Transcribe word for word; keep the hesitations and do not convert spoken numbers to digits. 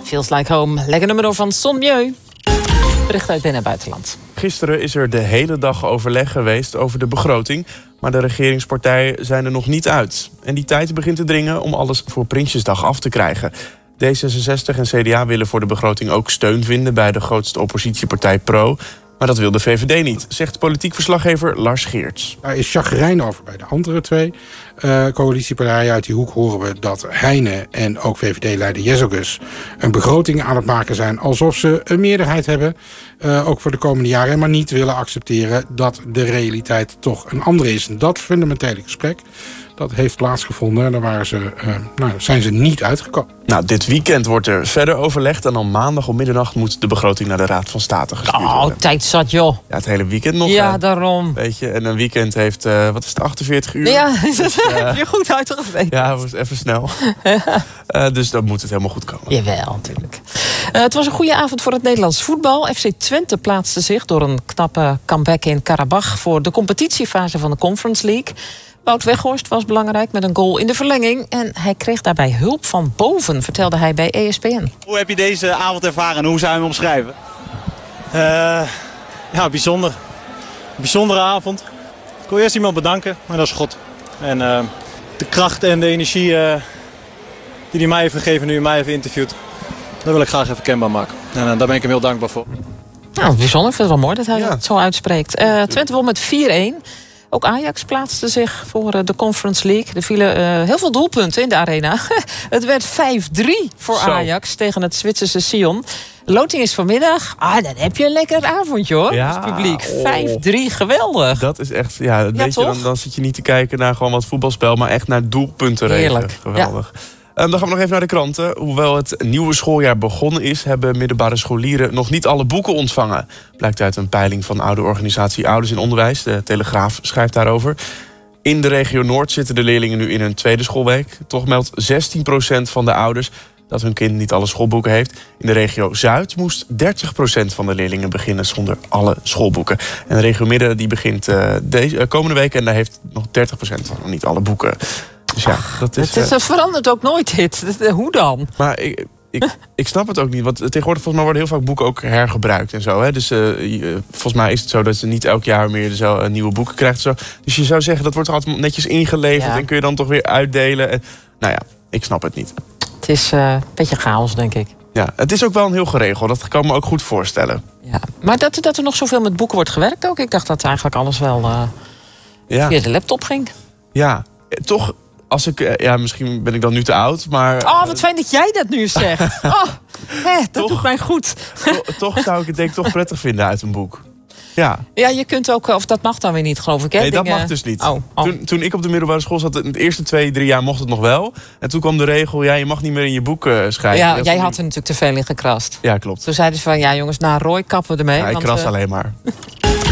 Feels Like Home. Lekker nummer van Son Mieu. Bericht uit binnen- en buitenland. Gisteren is er de hele dag overleg geweest over de begroting. Maar de regeringspartijen zijn er nog niet uit. En die tijd begint te dringen om alles voor Prinsjesdag af te krijgen. D zesenzestig en C D A willen voor de begroting ook steun vinden bij de grootste oppositiepartij Pro. Maar dat wil de V V D niet, zegt politiek verslaggever Lars Geerts. Daar is chagrijn over bij de andere twee uh, coalitiepartijen. Uit die hoek horen we dat Heine en ook V V D-leider Jezelgus een begroting aan het maken zijn alsof ze een meerderheid hebben, uh, ook voor de komende jaren, maar niet willen accepteren dat de realiteit toch een andere is. En dat fundamentele gesprek, dat heeft plaatsgevonden en daar waren ze, uh, nou, zijn ze niet uitgekomen. Nou, dit weekend wordt er verder overlegd en dan maandag om middernacht moet de begrotting naar de Raad van State gestuurd worden. Oh, tijd zat, joh. Ja, het hele weekend nog. Ja, hè? daarom. Weet je, en een weekend heeft, uh, wat is het, achtenveertig uur? Ja, dus, dat uh, heb je goed uitgerekend. Ja, dat was even snel. uh, dus dan moet het helemaal goed komen. Jawel, natuurlijk. Uh, het was een goede avond voor het Nederlands voetbal. F C Twente plaatste zich door een knappe comeback in Karabach voor de competitiefase van de Conference League. Wout Weghorst was belangrijk met een goal in de verlenging. En hij kreeg daarbij hulp van boven, vertelde hij bij E S P N. Hoe heb je deze avond ervaren en hoe zou je hem omschrijven? Uh, ja, bijzonder. Bijzondere avond. Ik wil eerst iemand bedanken, maar dat is God. En uh, de kracht en de energie uh, die hij mij heeft gegeven nu hij mij heeft interviewd, dat wil ik graag even kenbaar maken. En uh, daar ben ik hem heel dankbaar voor. Nou, bijzonder. Ik vind het wel mooi dat hij Ja. het zo uitspreekt. Uh, Twente won met vier een. Ook Ajax plaatste zich voor de Conference League. Er vielen uh, heel veel doelpunten in de arena. Het werd vijf drie voor Zo. Ajax tegen het Zwitserse Sion. Loting is vanmiddag. Ah, dan heb je een lekker avondje, hoor. Ja, Het publiek. oh. vijf drie, geweldig. Dat is echt, ja, Ja, weet je, dan, toch? dan zit je niet te kijken naar gewoon wat voetbalspel, maar echt naar doelpunten Heerlijk. Geweldig. Um, dan gaan we nog even naar de kranten. Hoewel het nieuwe schooljaar begonnen is, hebben middelbare scholieren nog niet alle boeken ontvangen. Blijkt uit een peiling van oude organisatie Ouders in Onderwijs. De Telegraaf schrijft daarover. In de regio Noord zitten de leerlingen nu in hun tweede schoolweek. Toch meldt zestien procent van de ouders dat hun kind niet alle schoolboeken heeft. In de regio Zuid moest dertig procent van de leerlingen beginnen zonder alle schoolboeken. En de regio Midden die begint uh, deze, uh, komende week en daar heeft nog dertig procent nog niet alle boeken. Dus ja, dat is, Het, is, uh, het verandert ook nooit, dit. Hoe dan? maar ik, ik, ik snap het ook niet. Want tegenwoordig volgens mij worden heel vaak boeken ook hergebruikt en zo. Hè? Dus uh, je, volgens mij is het zo dat ze niet elk jaar meer zo, uh, nieuwe boeken krijgt. Zo. Dus je zou zeggen, dat wordt er altijd netjes ingeleverd. Ja. En kun je dan toch weer uitdelen. En, nou ja, ik snap het niet. Het is uh, een beetje chaos, denk ik. Ja, het is ook wel een heel geregeld. Dat kan ik me ook goed voorstellen. Ja. Maar dat, dat er nog zoveel met boeken wordt gewerkt ook. Ik dacht dat eigenlijk alles wel uh, Ja, via de laptop ging. ja. toch... Als ik, ja, misschien ben ik dan nu te oud, maar... Oh, wat fijn dat jij dat nu zegt. Oh, hè, dat Toch? doet mij goed. to, toch zou ik het denk ik toch prettig vinden uit een boek. Ja. Ja, je kunt ook, of dat mag dan weer niet, geloof ik. Hè? Nee, dat Dingen- mag dus niet. Oh, oh. Toen, toen ik op de middelbare school zat, in het eerste twee, drie jaar mocht het nog wel. En toen kwam de regel, ja, je mag niet meer in je boek uh, schrijven. Ja, Dat jij vond had ik- er natuurlijk te veel in gekrast. Ja, klopt. Toen zeiden ze van, ja jongens, na Roy kappen we ermee. Ja, ik want, kras uh, alleen maar.